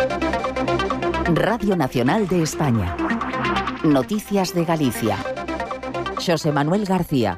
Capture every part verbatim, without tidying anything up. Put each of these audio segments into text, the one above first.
Radio Nacional de España. Noticias de Galicia. Xosé Manuel García.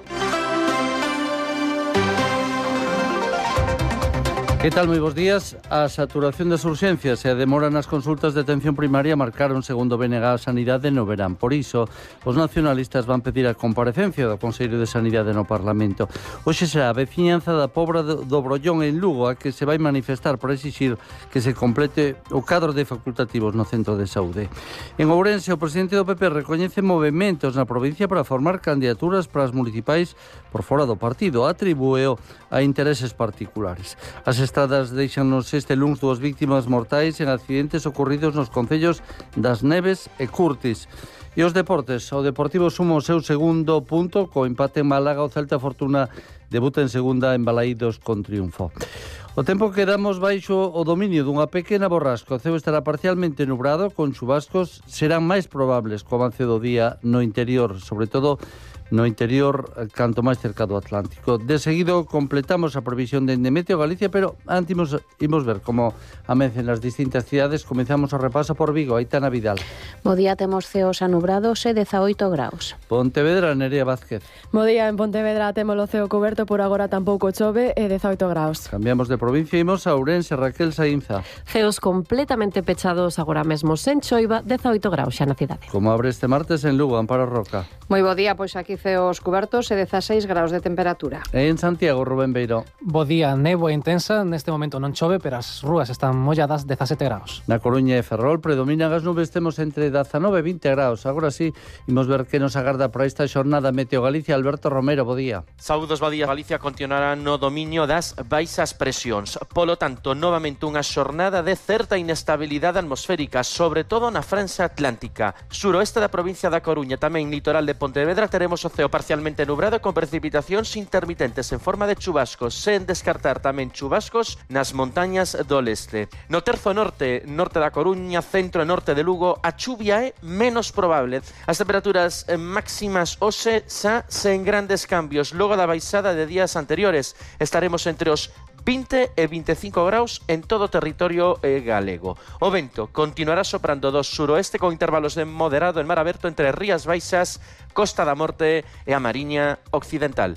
Que tal, moi bons días? A saturación das urxencias e a demora nas consultas de atención primaria marcaron, segundo B N G a Sanidade, no verán. Por iso, os nacionalistas van pedir a comparecencia do Consello de Sanidade no Parlamento. Hoxe será a veciñanza da Pobra do Brollón en Lugo a que se vai manifestar por exixir que se complete o cadro de facultativos no centro de saúde. En Ourense, o presidente do P P recoñece movementos na provincia para formar candidaturas para as municipais por fora do partido. Atribúeo a intereses particulares. As estradas deixanos este luns dúas víctimas mortais en accidentes ocorridos nos concellos das Neves e Curtis. E os deportes, o Deportivo suma o seu segundo punto, co empate en Málaga. O Celta Fortuna debuta en segunda en Balaídos con triunfo. O tempo que damos baixo o dominio dunha pequena borrasca. O ceo estará parcialmente nubrado, con chubascos serán máis probables co avance do día no interior, sobre todo no interior, canto máis cerca do Atlántico. De seguido completamos a previsión de Meteo Galicia, pero antes imos ver como amencen as distintas cidades. Comezamos o repaso por Vigo. Aitana Vidal. Bo día, temos ceos anubrados e dezaoito graus. Pontevedra, Nerea Vázquez. Bo día, en Pontevedra temos o ceo coberto, por agora tampouco chove e dezaoito graus. Cambiamos de provincia, imos a Ourense. Raquel Saínza. Ceos completamente pechados agora mesmo sen choiva, dezaoito graus xa na cidade. Como abre este martes en Lugo, Amparo Roca. Moi bo día, pois aquí ceos cubertos e dezaseis graus de temperatura. E en Santiago, Rubén Beiro. Bo día, néboa intensa, neste momento non chove, pero as rúas están molladas, dezasete graus. Na Coruña e Ferrol predominan as nubes, temos entre dezanove e vinte graus. Agora sí, imos ver que nos agarda para esta xornada Meteo Galicia. Alberto Romero, bo día. Saúdos, bo día. Galicia continuará no dominio das baixas presións. Polo tanto, novamente unha xornada de certa inestabilidade atmosférica, sobre todo na franxa atlántica. Suroeste da provincia da Coruña, tamén litoral de Pontevedra, teremos o ceo parcialmente nubrado con precipitacións intermitentes en forma de chubascos, sen descartar tamén chubascos nas montañas do leste. No terzo norte, norte da Coruña, centro e norte de Lugo, a chuvia é menos probable. As temperaturas máximas hoxe xa sen grandes cambios. Logo da baixada de días anteriores, estaremos entre os vinte e veinticinco graus en todo o territorio eh, galego. O vento continuará soprando do suroeste con intervalos de moderado en mar aberto entre Rías Baixas, Costa da Morte e a Mariña Occidental.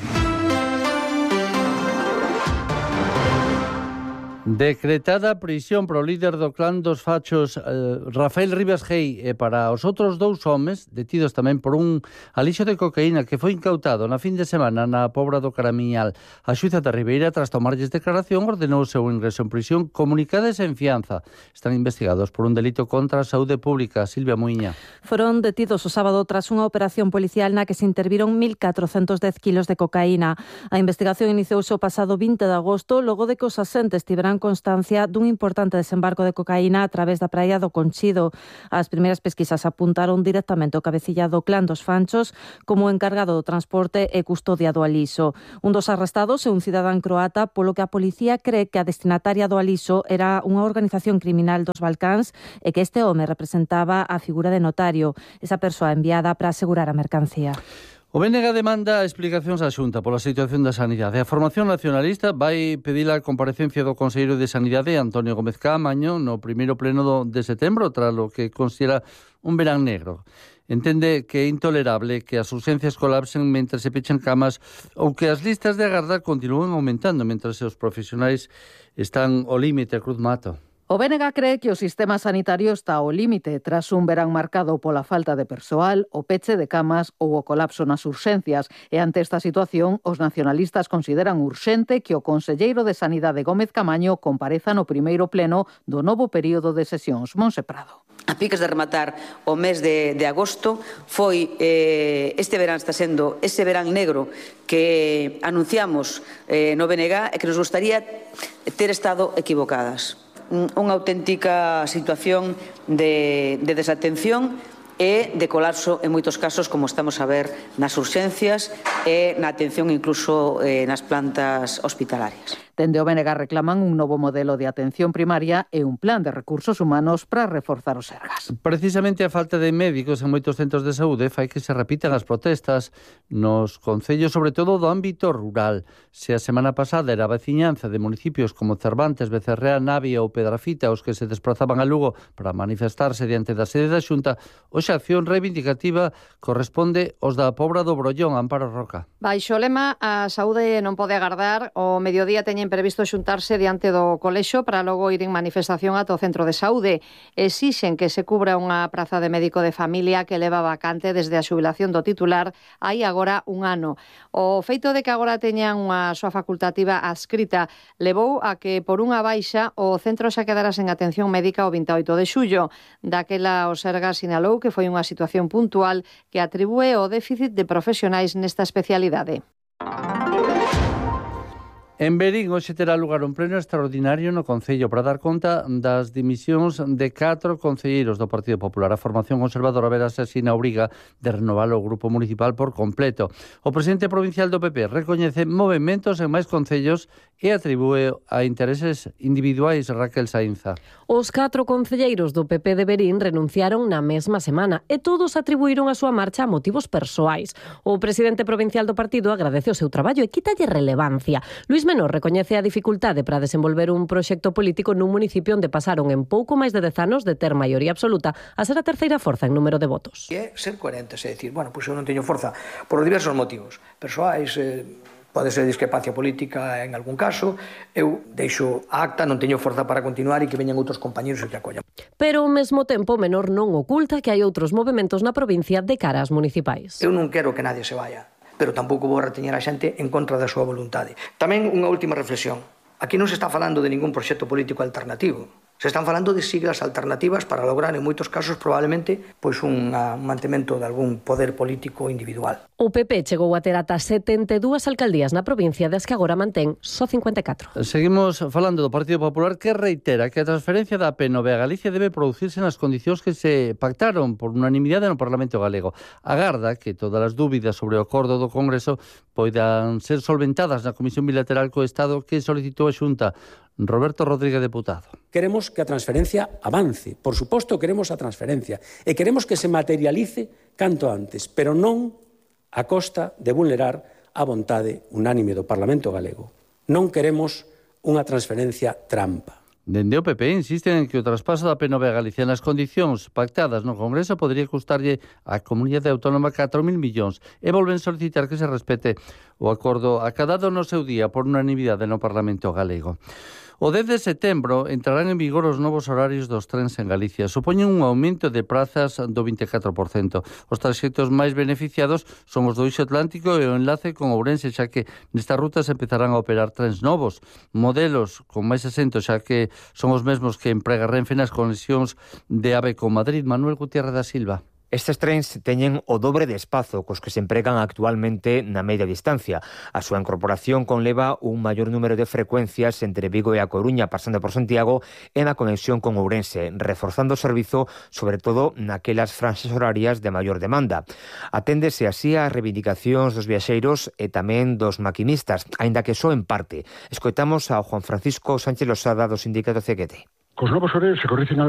Decretada prisión para o líder do clan dos fachos eh, Rafael Rivas Gei e para os outros dous homes detidos tamén por un alixo de cocaína que foi incautado na fin de semana na Pobra do Caramiñal. A xuíza da Ribeira, tras tomarlles declaración, ordenou o seu ingreso en prisión comunicada e sen fianza. Están investigados por un delito contra a saúde pública. Silvia Muiña. Foron detidos o sábado tras unha operación policial na que se interviron mil catrocentos dez kilos de cocaína. A investigación iniciouse o pasado vinte de agosto, logo de que os asentes tiveran constancia dun importante desembarco de cocaína a través da praia do Conchido. As primeiras pesquisas apuntaron directamente o cabecilla do clan dos Fanchos como encargado do transporte e custodia do alixo. Un dos arrestados é un cidadán croata, polo que a policía cree que a destinataria do alixo era unha organización criminal dos Balcáns e que este home representaba a figura de notario, esa persoa enviada para asegurar a mercancía. O B N G demanda explicacións á Xunta pola situación da sanidade. A formación nacionalista vai pedir a comparecencia do Conselleiro de Sanidade, Antonio Gómez Caamaño, no primeiro pleno do, de setembro, tras lo que considera un verán negro. Entende que é intolerable que as urxencias colapsen mentre se pechan camas ou que as listas de agarda continúen aumentando mentre os profesionais están ao límite. Cruz Mato. O B N G cree que o sistema sanitario está ao límite tras un verán marcado pola falta de persoal, o peche de camas ou o colapso nas urxencias. E ante esta situación, os nacionalistas consideran urxente que o conselleiro de Sanidade Gómez Caamaño compareza no primeiro pleno do novo período de sesións. Monse Prado. A piques de rematar o mes de, de agosto, foi eh, este verán está sendo ese verán negro que anunciamos eh, no B N G e que nos gustaría ter estado equivocadas. Unha auténtica situación de, de desatención e de colapso en moitos casos, como estamos a ver nas urxencias e na atención incluso eh, nas plantas hospitalarias. Dende o B N G reclaman un novo modelo de atención primaria e un plan de recursos humanos para reforzar os Sergas. Precisamente a falta de médicos en moitos centros de saúde fai que se repitan as protestas nos concellos, sobre todo do ámbito rural. Se a semana pasada era a veciñanza de municipios como Cervantes, Becerrea, Navia ou Pedrafita os que se desplazaban a Lugo para manifestarse diante da sede da Xunta, hoxe a acción reivindicativa corresponde aos da Pobra do Brollón, Amparo Roca. Baixo o lema, a saúde non pode agardar, o mediodía teñen previsto xuntarse diante do colexo para logo ir en manifestación ata o centro de saúde. Exixen que se cubra unha praza de médico de familia que leva vacante desde a xubilación do titular hai agora un ano. O feito de que agora teñan unha súa facultativa adscrita levou a que por unha baixa o centro xa quedara sen atención médica o vinte e oito de xullo. Daquela o Sergas sinalou que foi unha situación puntual que atribúe o déficit de profesionais nesta especialidade. En Verín hoxe terá lugar un pleno extraordinario no Concello para dar conta das dimisións de catro concelleiros do Partido Popular. A formación conservadora verase así na obriga de renovar o grupo municipal por completo. O presidente provincial do P P recoñece movementos en máis concellos e atribúe a intereses individuais Raquel Sainza. Os catro concelleiros do P P de Verín renunciaron na mesma semana e todos atribuíron a súa marcha a motivos persoais. O presidente provincial do partido agradece o seu traballo e quítalle relevancia. Luís Menor recoñece a dificultade para desenvolver un proxecto político nun municipio onde pasaron en pouco máis de dez anos de ter maioría absoluta a ser a terceira forza en número de votos. E é ser coherentes, é dicir, bueno, pois eu non teño forza por diversos motivos persoais, eh, pode ser discrepancia política en algún caso, eu deixo a acta, non teño forza para continuar e que veñan outros compañeros e que acollan. Pero ao mesmo tempo Menor non oculta que hai outros movementos na provincia de cara ás municipais. Eu non quero que nadie se vaya, pero tampouco vou reteñer a xente en contra da súa voluntade. Tamén unha última reflexión. Aquí non se está falando de ningún proxecto político alternativo. Se están falando de siglas alternativas para lograr, en moitos casos, probablemente, pois un mantemento de algún poder político individual. O P P chegou a ter ata setenta e dúas alcaldías na provincia, das que agora mantén só cincuenta e catro. Seguimos falando do Partido Popular, que reitera que a transferencia da P N V a Galicia debe producirse nas condicións que se pactaron por unanimidade no Parlamento galego. Agarda que todas as dúbidas sobre o acordo do Congreso poidan ser solventadas na Comisión Bilateral co Estado que solicitou a Xunta. Roberto Rodríguez, deputado. Queremos que a transferencia avance, por suposto queremos a transferencia, e queremos que se materialice canto antes, pero non a costa de vulnerar a vontade unánime do Parlamento galego. Non queremos unha transferencia trampa. Dende o P P insisten en que o traspaso da P N V a Galicia nas condicións pactadas no Congreso podría custarlle á Comunidade Autónoma catro mil millóns e volven solicitar que se respete o acordo acadado no seu día por unanimidade no Parlamento galego. O dez de setembro entrarán en vigor os novos horarios dos trens en Galicia. Supoñen un aumento de prazas do vinte e catro por cento. Os traxectos máis beneficiados son os do Eixo Atlántico e o enlace con Ourense, xa que nestas rutas empezarán a operar trens novos. Modelos con máis asentos, xa que son os mesmos que emprega Renfe nas conexións de AVE con Madrid. Manuel Gutiérrez da Silva. Estes trens teñen o dobre de espazo cos que se empregan actualmente na media distancia. A súa incorporación conleva un maior número de frecuencias entre Vigo e A Coruña, pasando por Santiago, e na conexión con Ourense, reforzando o servizo, sobre todo naquelas franxas horarias de maior demanda. Aténdese así ás reivindicacións dos viaxeiros e tamén dos maquinistas, aínda que só en parte. Escoitamos ao Juan Francisco Sánchez Losada do sindicato C Q T. Cos novos horarios se corrixen